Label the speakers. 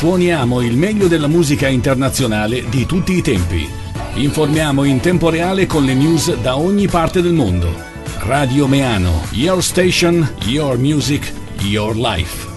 Speaker 1: Suoniamo il meglio della musica internazionale di tutti i tempi. Informiamo in tempo reale con le news da ogni parte del mondo. Radio Meano, your station, your music, your life.